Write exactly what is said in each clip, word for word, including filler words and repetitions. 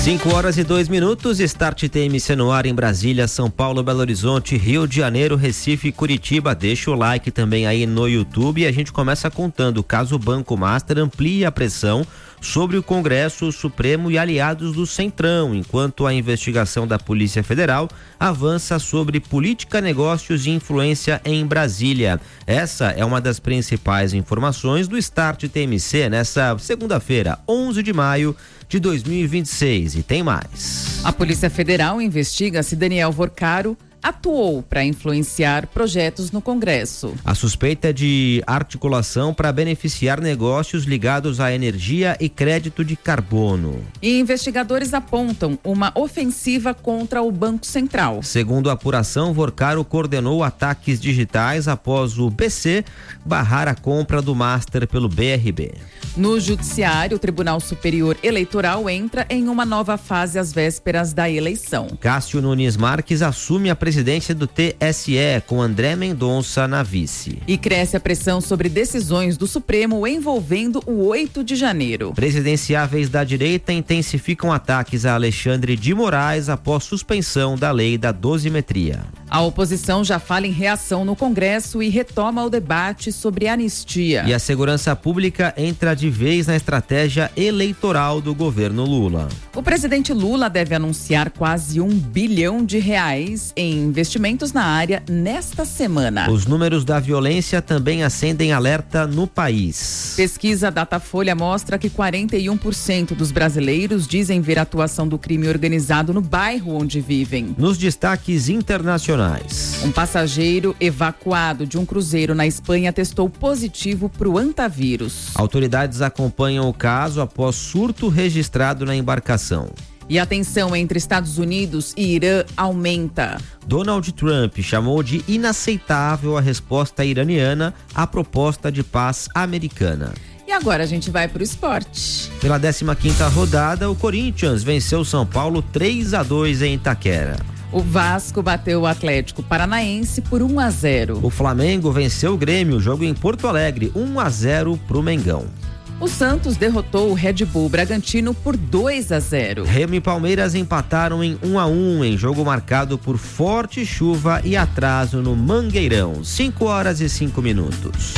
cinco horas e dois minutos, Start T M C no ar em Brasília, São Paulo, Belo Horizonte, Rio de Janeiro, Recife e Curitiba. Deixa o like também aí no YouTube e a gente começa contando caso o Banco Master amplie a pressão sobre o Congresso, o Supremo e aliados do Centrão, enquanto a investigação da Polícia Federal avança sobre política, negócios e influência em Brasília. Essa é uma das principais informações do Start T M C nessa segunda-feira, onze de maio de dois mil e vinte e seis, e tem mais. A Polícia Federal investiga se Daniel Vorcaro atuou para influenciar projetos no Congresso. A suspeita é de articulação para beneficiar negócios ligados à energia e crédito de carbono. E investigadores apontam uma ofensiva contra o Banco Central. Segundo a apuração, Vorcaro coordenou ataques digitais após o B C barrar a compra do Master pelo B R B. No Judiciário, o Tribunal Superior Eleitoral entra em uma nova fase às vésperas da eleição. Cássio Nunes Marques assume a presidência do T S E, com André Mendonça na vice. E cresce a pressão sobre decisões do Supremo envolvendo o oito de janeiro. Presidenciáveis da direita intensificam ataques a Alexandre de Moraes após suspensão da lei da dosimetria. A oposição já fala em reação no Congresso e retoma o debate sobre anistia. E a segurança pública entra de vez na estratégia eleitoral do governo Lula. O presidente Lula deve anunciar quase um bilhão de reais em investimentos na área nesta semana. Os números da violência também acendem alerta no país. Pesquisa Datafolha mostra que quarenta e um por cento dos brasileiros dizem ver a atuação do crime organizado no bairro onde vivem. Nos destaques internacionais. Um passageiro evacuado de um cruzeiro na Espanha testou positivo para o antavírus. Autoridades acompanham o caso após surto registrado na embarcação. E a tensão entre Estados Unidos e Irã aumenta. Donald Trump chamou de inaceitável a resposta iraniana à proposta de paz americana. E agora a gente vai para o esporte. Pela décima quinta rodada, o Corinthians venceu São Paulo três a dois em Itaquera. O Vasco bateu o Atlético Paranaense por um a zero. O Flamengo venceu o Grêmio, jogo em Porto Alegre, um a zero pro Mengão. O Santos derrotou o Red Bull Bragantino por dois a zero. Remo e Palmeiras empataram em um a um em jogo marcado por forte chuva e atraso no Mangueirão. cinco horas e cinco minutos.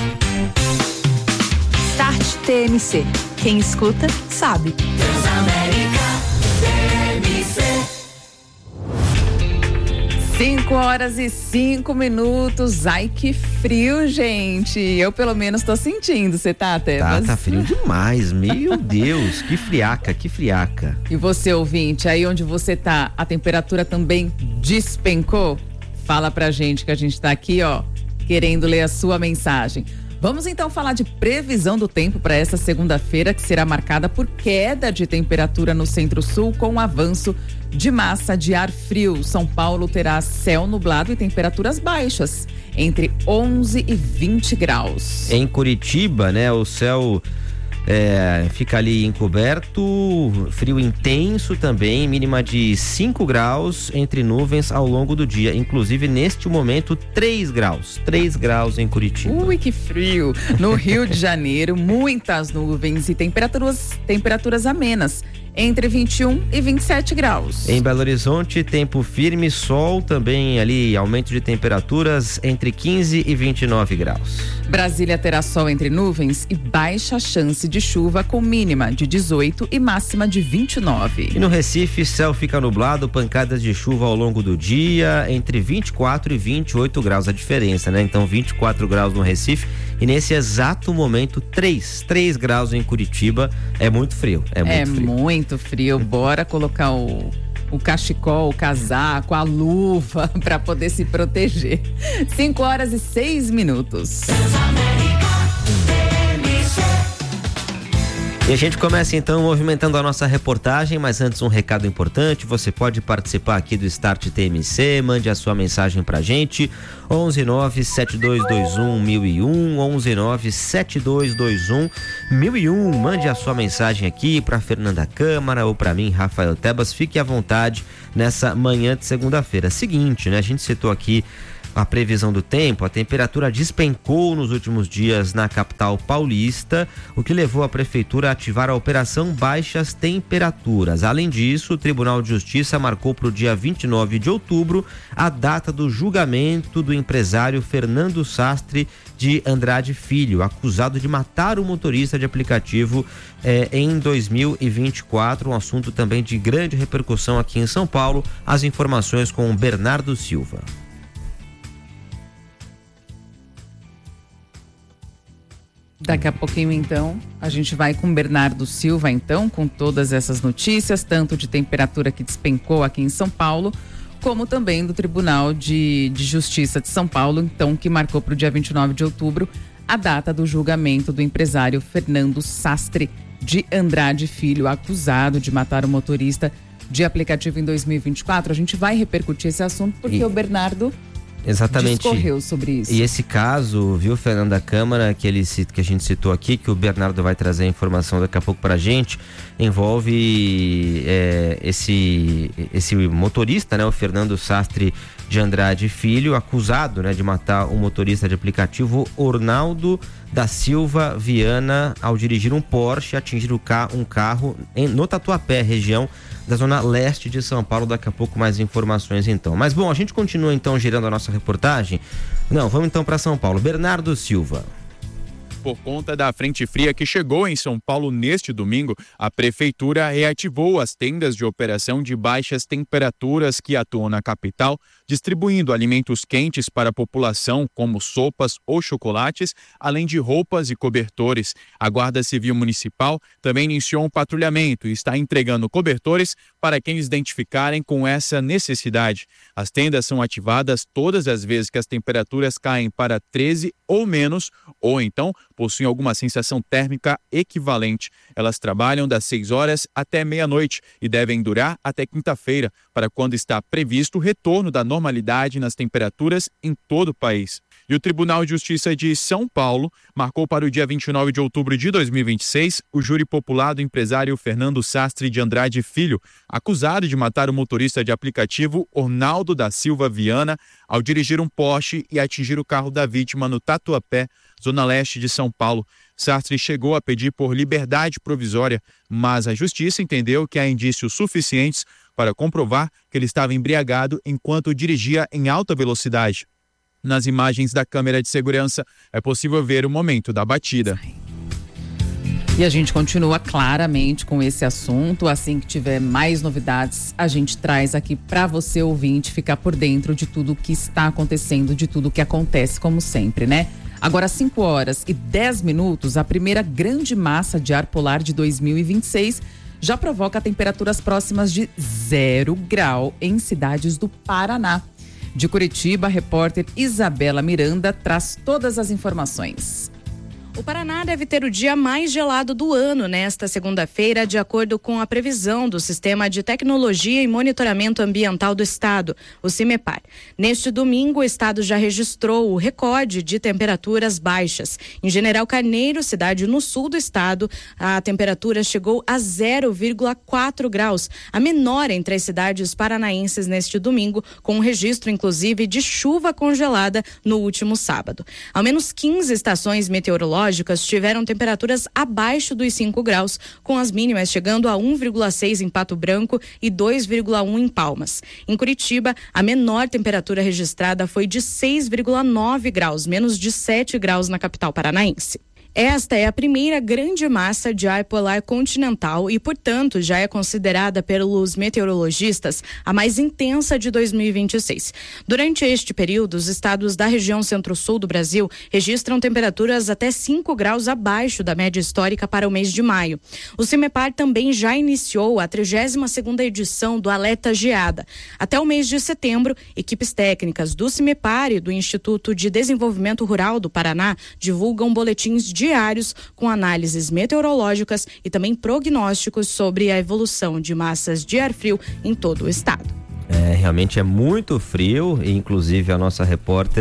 Start T M C. Quem escuta, sabe. Transamérica T M C. cinco horas e cinco minutos. Ai, que frio, gente. Eu, pelo menos, tô sentindo. Você tá, Tebas? Tá, tá frio demais. Meu Deus, que friaca, que friaca. E você, ouvinte, aí onde você tá, a temperatura também despencou? Fala pra gente que a gente tá aqui, ó, querendo ler a sua mensagem. Vamos então falar de previsão do tempo para essa segunda-feira, que será marcada por queda de temperatura no centro-sul com o avanço de massa de ar frio. São Paulo terá céu nublado e temperaturas baixas, entre onze e vinte graus. Em Curitiba, né, o céu é, fica ali encoberto, frio intenso também, mínima de cinco graus entre nuvens ao longo do dia. Inclusive, neste momento, três graus. três graus em Curitiba. Ui, que frio! No Rio de Janeiro, muitas nuvens e temperaturas, temperaturas amenas, entre vinte e um e vinte e sete graus. Em Belo Horizonte, tempo firme, sol também ali, aumento de temperaturas entre quinze e vinte e nove graus. Brasília terá sol entre nuvens e baixa chance de chuva, com mínima de dezoito e máxima de vinte e nove. E no Recife, céu fica nublado, pancadas de chuva ao longo do dia, entre vinte e quatro e vinte e oito graus a diferença, né? Então vinte e quatro graus no Recife e nesse exato momento três, três graus em Curitiba. É muito frio, é muito é frio. muito Muito frio, bora colocar o, o cachecol, o casaco, a luva para poder se proteger. cinco horas e seis minutos. E a gente começa então movimentando a nossa reportagem, mas antes um recado importante: você pode participar aqui do Start T M C, mande a sua mensagem pra gente, onze nove sete dois dois um mil e um, onze nove sete dois dois um mil e um, mande a sua mensagem aqui pra Fernanda Câmara ou pra mim, Rafael Tebas, fique à vontade nessa manhã de segunda-feira. Seguinte, né, a gente citou aqui a previsão do tempo, a temperatura despencou nos últimos dias na capital paulista, o que levou a prefeitura a ativar a operação Baixas Temperaturas. Além disso, o Tribunal de Justiça marcou para o dia vinte e nove de outubro a data do julgamento do empresário Fernando Sastre de Andrade Filho, acusado de matar o motorista de aplicativo eh, em dois mil e vinte e quatro, um assunto também de grande repercussão aqui em São Paulo. As informações com o Bernardo Silva. Daqui a pouquinho, então, a gente vai com o Bernardo Silva, então, com todas essas notícias, tanto de temperatura que despencou aqui em São Paulo, como também do Tribunal de, de Justiça de São Paulo, então, que marcou para o dia vinte e nove de outubro a data do julgamento do empresário Fernando Sastre de Andrade Filho, acusado de matar o motorista de aplicativo em dois mil e vinte e quatro. A gente vai repercutir esse assunto porque e... o Bernardo... Exatamente. Discorreu sobre isso. E esse caso, viu, Fernando, da Câmara, que, ele, que a gente citou aqui, que o Bernardo vai trazer a informação daqui a pouco pra gente, envolve é, esse, esse motorista, né, o Fernando Sastre de Andrade Filho, acusado, né, de matar um motorista de aplicativo, Ornaldo da Silva Viana, ao dirigir um Porsche e atingir o ca- um carro em, no Tatuapé, região da zona leste de São Paulo. Daqui a pouco mais informações então. Mas bom, a gente continua então girando a nossa reportagem. Não, vamos então para São Paulo. Bernardo Silva. Por conta da frente fria que chegou em São Paulo neste domingo, a prefeitura reativou as tendas de operação de baixas temperaturas que atuam na capital, distribuindo alimentos quentes para a população, como sopas ou chocolates, além de roupas e cobertores. A Guarda Civil Municipal também iniciou um patrulhamento e está entregando cobertores para quem eles identificarem com essa necessidade. As tendas são ativadas todas as vezes que as temperaturas caem para treze ou menos, ou então possuem alguma sensação térmica equivalente. Elas trabalham das seis horas até meia-noite e devem durar até quinta-feira, para quando está previsto o retorno da normalidade nas temperaturas em todo o país. E o Tribunal de Justiça de São Paulo marcou para o dia vinte e nove de outubro de dois mil e vinte e seis o júri popular do empresário Fernando Sastre de Andrade Filho, acusado de matar o motorista de aplicativo Ornaldo da Silva Viana ao dirigir um Porsche e atingir o carro da vítima no Tatuapé, zona leste de São Paulo. Sastre chegou a pedir por liberdade provisória, mas a justiça entendeu que há indícios suficientes para comprovar que ele estava embriagado enquanto dirigia em alta velocidade. Nas imagens da câmera de segurança é possível ver o momento da batida. E a gente continua claramente com esse assunto. Assim que tiver mais novidades, a gente traz aqui para você, ouvinte, ficar por dentro de tudo que está acontecendo, de tudo que acontece, como sempre, né? Agora, cinco horas e dez minutos, a primeira grande massa de ar polar de dois mil e vinte e seis já provoca temperaturas próximas de zero grau em cidades do Paraná. De Curitiba, a repórter Isabela Miranda traz todas as informações. O Paraná deve ter o dia mais gelado do ano nesta segunda-feira, de acordo com a previsão do Sistema de Tecnologia e Monitoramento Ambiental do Estado, o CIMEPAR. Neste domingo, o Estado já registrou o recorde de temperaturas baixas. Em General Carneiro, cidade no sul do estado, a temperatura chegou a zero vírgula quatro graus, a menor entre as cidades paranaenses neste domingo, com um registro, inclusive, de chuva congelada no último sábado. Ao menos quinze estações meteorológicas tiveram temperaturas abaixo dos cinco graus, com as mínimas chegando a um vírgula seis em Pato Branco e dois vírgula um em Palmas. Em Curitiba, a menor temperatura registrada foi de seis vírgula nove graus, menos de sete graus na capital paranaense. Esta é a primeira grande massa de ar polar continental e, portanto, já é considerada pelos meteorologistas a mais intensa de dois mil e vinte e seis. Durante este período, os estados da região centro-sul do Brasil registram temperaturas até cinco graus abaixo da média histórica para o mês de maio. O CIMEPAR também já iniciou a trigésima segunda edição do Alerta Geada. Até o mês de setembro, equipes técnicas do CIMEPAR e do Instituto de Desenvolvimento Rural do Paraná divulgam boletins de diários com análises meteorológicas e também prognósticos sobre a evolução de massas de ar frio em todo o estado. É, realmente é muito frio e inclusive a nossa repórter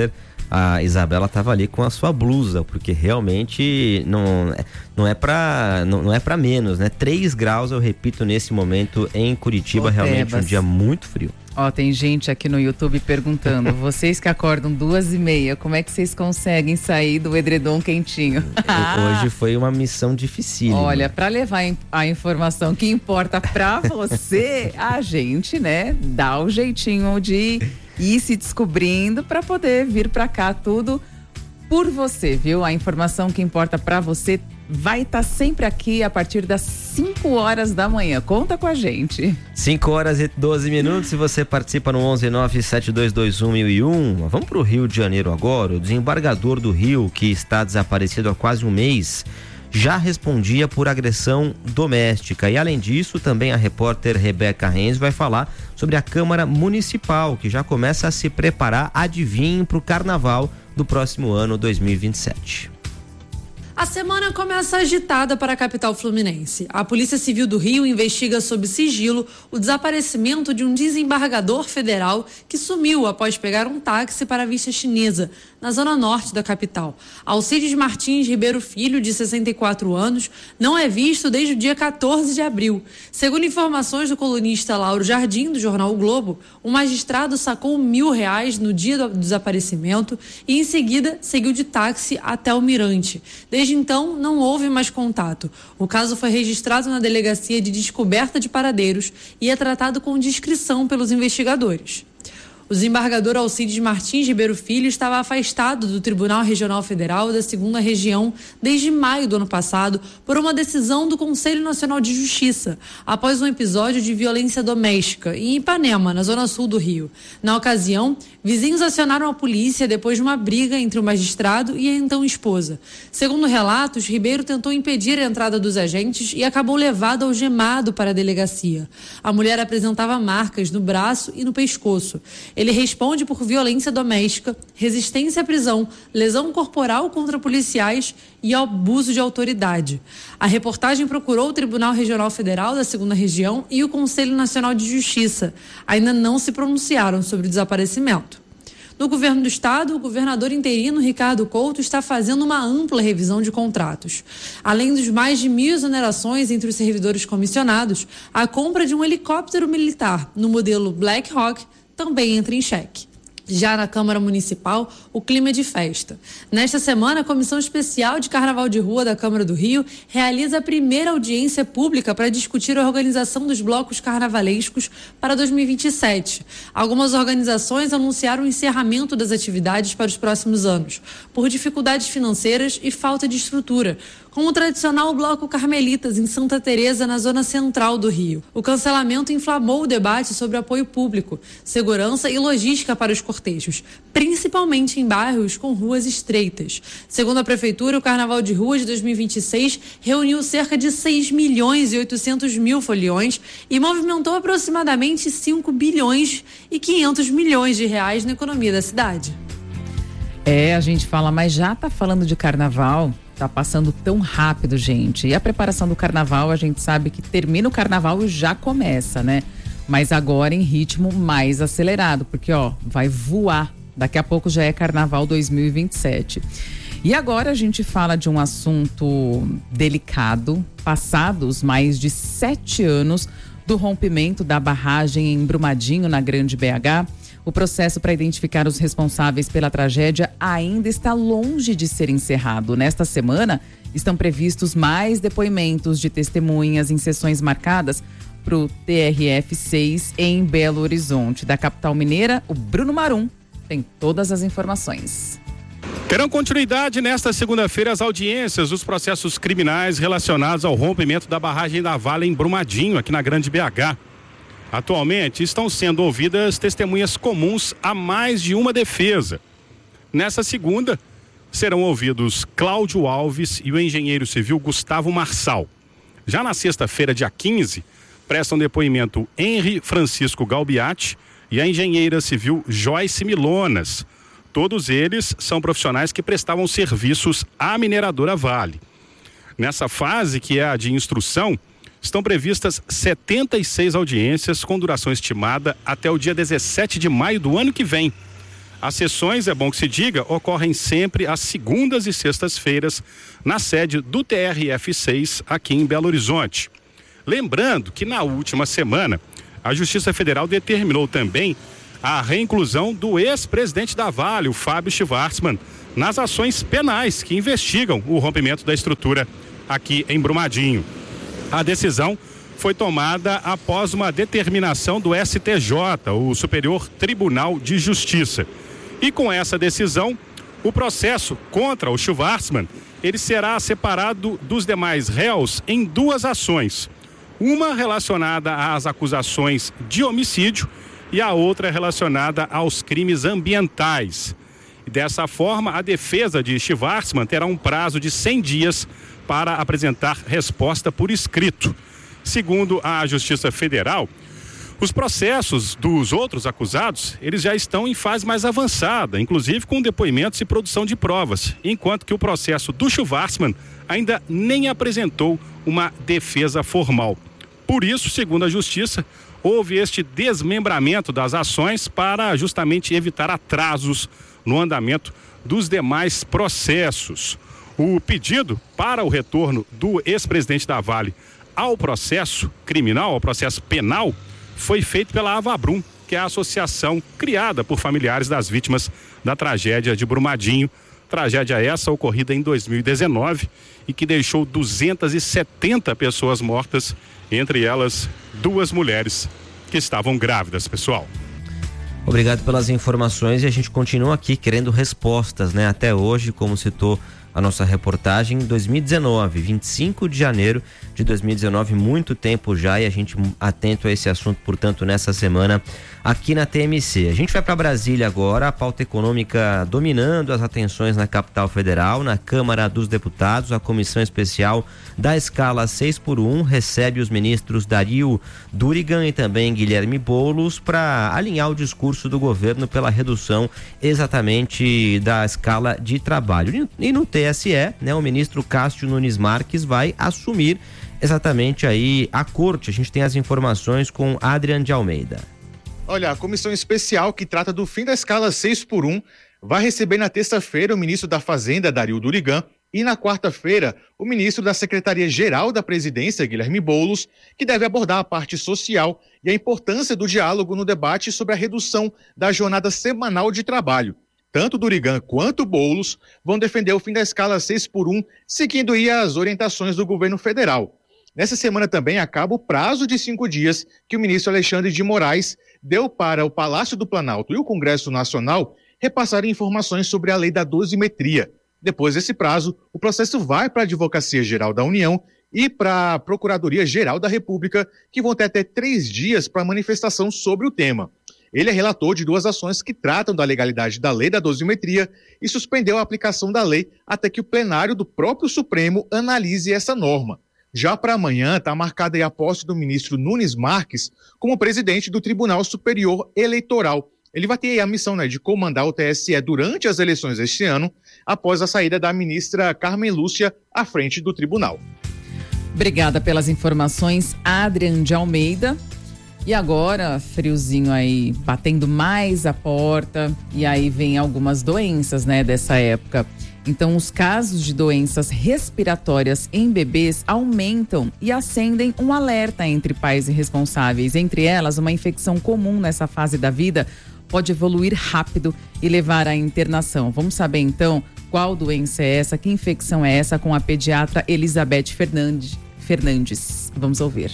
a Isabela estava ali com a sua blusa, porque realmente não, não é para não, não é para menos, né? três graus, eu repito, nesse momento em Curitiba, Ô, realmente Tebas. um dia muito frio. Ó, tem gente aqui no YouTube perguntando, vocês que acordam duas e meia, como é que vocês conseguem sair do edredom quentinho? Hoje foi uma missão dificílima. Olha, para levar a informação que importa para você, a gente, né, dá o jeitinho de ir se descobrindo para poder vir para cá tudo por você, viu? A informação que importa para você vai estar tá sempre aqui a partir das cinco horas da manhã. Conta com a gente. cinco horas e doze minutos. Se você participa no onze nove sete dois dois um mil e um. Vamos para o Rio de Janeiro agora. O desembargador do Rio, que está desaparecido há quase um mês, já respondia por agressão doméstica. E além disso, também a repórter Rebeca Renz vai falar sobre a Câmara Municipal, que já começa a se preparar, adivinhem, para o Carnaval do próximo ano, dois mil e vinte e sete. A semana começa agitada para a capital fluminense. A Polícia Civil do Rio investiga sob sigilo o desaparecimento de um desembargador federal que sumiu após pegar um táxi para a Vista Chinesa, na zona norte da capital. Alcides Martins Ribeiro Filho, de sessenta e quatro anos, não é visto desde o dia quatorze de abril. Segundo informações do colunista Lauro Jardim, do jornal O Globo, o magistrado sacou mil reais no dia do desaparecimento e, em seguida, seguiu de táxi até o Mirante. Desde então, não houve mais contato. O caso foi registrado na Delegacia de Descoberta de Paradeiros e é tratado com discrição pelos investigadores. O desembargador Alcides Martins Ribeiro Filho estava afastado do Tribunal Regional Federal da segunda Região desde maio do ano passado por uma decisão do Conselho Nacional de Justiça, após um episódio de violência doméstica em Ipanema, na zona sul do Rio. Na ocasião, vizinhos acionaram a polícia depois de uma briga entre o magistrado e a então esposa. Segundo relatos, Ribeiro tentou impedir a entrada dos agentes e acabou levado algemado para a delegacia. A mulher apresentava marcas no braço e no pescoço. Ele responde por violência doméstica, resistência à prisão, lesão corporal contra policiais e abuso de autoridade. A reportagem procurou o Tribunal Regional Federal da segunda Região e o Conselho Nacional de Justiça. Ainda não se pronunciaram sobre o desaparecimento. No governo do estado, o governador interino Ricardo Couto está fazendo uma ampla revisão de contratos. Além dos mais de mil exonerações entre os servidores comissionados, a compra de um helicóptero militar no modelo Black Hawk também entra em xeque. Já na Câmara Municipal, o clima é de festa. Nesta semana, a Comissão Especial de Carnaval de Rua da Câmara do Rio realiza a primeira audiência pública para discutir a organização dos blocos carnavalescos para dois mil e vinte e sete. Algumas organizações anunciaram o encerramento das atividades para os próximos anos, por dificuldades financeiras e falta de estrutura, como o tradicional Bloco Carmelitas, em Santa Teresa, na zona central do Rio. O cancelamento inflamou o debate sobre apoio público, segurança e logística para os cortejos, principalmente em bairros com ruas estreitas. Segundo a Prefeitura, o Carnaval de Rua de dois mil e vinte e seis reuniu cerca de seis milhões e oitocentos mil foliões e movimentou aproximadamente cinco bilhões e quinhentos milhões de reais na economia da cidade. É, a gente fala, mas já tá falando de carnaval, tá passando tão rápido, gente. E a preparação do carnaval, a gente sabe que termina o carnaval e já começa, né? Mas agora em ritmo mais acelerado, porque ó, vai voar. Daqui a pouco já é Carnaval dois mil e vinte e sete. E agora a gente fala de um assunto delicado, passados mais de sete anos do rompimento da barragem em Brumadinho, na Grande B H. O processo para identificar os responsáveis pela tragédia ainda está longe de ser encerrado. Nesta semana, estão previstos mais depoimentos de testemunhas em sessões marcadas para o T R F seis em Belo Horizonte. Da capital mineira, o Bruno Marum tem todas as informações. Terão continuidade nesta segunda-feira as audiências dos processos criminais relacionados ao rompimento da barragem da Vale em Brumadinho, aqui na Grande B H. Atualmente estão sendo ouvidas testemunhas comuns a mais de uma defesa. Nessa segunda, serão ouvidos Cláudio Alves e o engenheiro civil Gustavo Marçal. Já na sexta-feira, dia quinze, prestam depoimento Henri Francisco Galbiati e a engenheira civil Joyce Milonas. Todos eles são profissionais que prestavam serviços à mineradora Vale. Nessa fase, que é a de instrução, estão previstas setenta e seis audiências com duração estimada até o dia dezessete de maio do ano que vem. As sessões, é bom que se diga, ocorrem sempre às segundas e sextas-feiras na sede do T R F seis aqui em Belo Horizonte. Lembrando que na última semana a Justiça Federal determinou também a reinclusão do ex-presidente da Vale, o Fábio Schvartzman, nas ações penais que investigam o rompimento da estrutura aqui em Brumadinho. A decisão foi tomada após uma determinação do S T J, o Superior Tribunal de Justiça. E com essa decisão, o processo contra o Schvartzman, ele será separado dos demais réus em duas ações. Uma relacionada às acusações de homicídio e a outra relacionada aos crimes ambientais. E dessa forma, a defesa de Schvartzman terá um prazo de cem dias para apresentar resposta por escrito. Segundo a Justiça Federal, os processos dos outros acusados, eles já estão em fase mais avançada, inclusive com depoimentos e produção de provas, enquanto que o processo do Schvartzman ainda nem apresentou uma defesa formal. Por isso, segundo a Justiça, houve este desmembramento das ações para justamente evitar atrasos no andamento dos demais processos. O pedido para o retorno do ex-presidente da Vale ao processo criminal, ao processo penal, foi feito pela Avabrum, que é a associação criada por familiares das vítimas da tragédia de Brumadinho. Tragédia essa ocorrida em dois mil e dezenove e que deixou duzentas e setenta pessoas mortas, entre elas duas mulheres que estavam grávidas, pessoal. Obrigado pelas informações e a gente continua aqui querendo respostas, né? Até hoje, como citou a nossa reportagem, em dois mil e dezenove, vinte e cinco de janeiro de dois mil e dezenove, muito tempo já, e a gente atento a esse assunto, portanto, nessa semana aqui na T M C. A gente vai para Brasília agora, a pauta econômica dominando as atenções na capital federal. Na Câmara dos Deputados, a comissão especial da escala seis por um recebe os ministros Dario Durigan e também Guilherme Boulos para alinhar o discurso do governo pela redução exatamente da escala de trabalho. E no T S E, né, o ministro Cássio Nunes Marques vai assumir exatamente aí a corte. A gente tem as informações com Adrian de Almeida. Olha, a comissão especial que trata do fim da escala seis por um vai receber na terça-feira o ministro da Fazenda, Dario Durigan, e na quarta-feira o ministro da Secretaria-Geral da Presidência, Guilherme Boulos, que deve abordar a parte social e a importância do diálogo no debate sobre a redução da jornada semanal de trabalho. Tanto Durigan quanto Boulos vão defender o fim da escala seis por um, seguindo aí as orientações do governo federal. Nessa semana também acaba o prazo de cinco dias que o ministro Alexandre de Moraes deu para o Palácio do Planalto e o Congresso Nacional repassarem informações sobre a lei da dosimetria. Depois desse prazo, o processo vai para a Advocacia Geral da União e para a Procuradoria-Geral da República, que vão ter até três dias para manifestação sobre o tema. Ele é relator de duas ações que tratam da legalidade da lei da dosimetria e suspendeu a aplicação da lei até que o plenário do próprio Supremo analise essa norma. Já para amanhã está marcada a posse do ministro Nunes Marques como presidente do Tribunal Superior Eleitoral. Ele vai ter a missão, né, de comandar o T S E durante as eleições este ano, após a saída da ministra Carmen Lúcia à frente do tribunal. Obrigada pelas informações, Adrian de Almeida. E agora, friozinho aí, batendo mais a porta, e aí vem algumas doenças, né, dessa época. Então, os casos de doenças respiratórias em bebês aumentam e acendem um alerta entre pais e responsáveis. Entre elas, uma infecção comum nessa fase da vida pode evoluir rápido e levar à internação. Vamos saber, então, qual doença é essa, que infecção é essa, com a pediatra Elizabeth Fernandes. Fernandes. Vamos ouvir.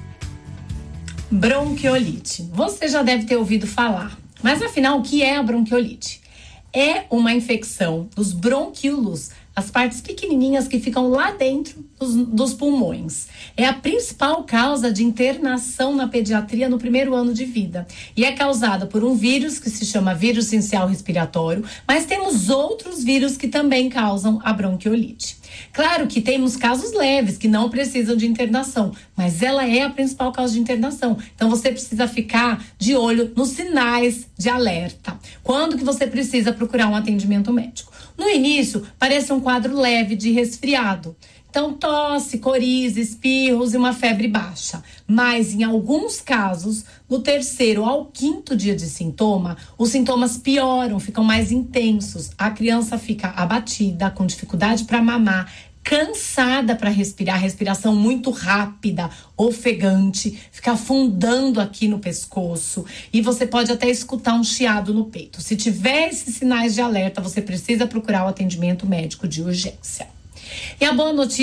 Bronquiolite. Você já deve ter ouvido falar. Mas, afinal, o que é a bronquiolite? É uma infecção dos bronquíolos, as partes pequenininhas que ficam lá dentro dos, dos pulmões. É a principal causa de internação na pediatria no primeiro ano de vida. E é causada por um vírus que se chama vírus sincial respiratório, mas temos outros vírus que também causam a bronquiolite. Claro que temos casos leves que não precisam de internação, mas ela é a principal causa de internação. Então você precisa ficar de olho nos sinais de alerta. Quando que você precisa procurar um atendimento médico? No início, parece um quadro leve de resfriado. Então, tosse, coriza, espirros e uma febre baixa. Mas, em alguns casos, do terceiro ao quinto dia de sintoma, os sintomas pioram, ficam mais intensos. A criança fica abatida, com dificuldade para mamar, cansada para respirar, respiração muito rápida, ofegante, fica afundando aqui no pescoço e você pode até escutar um chiado no peito. Se tiver esses sinais de alerta, você precisa procurar o atendimento médico de urgência. E a boa notícia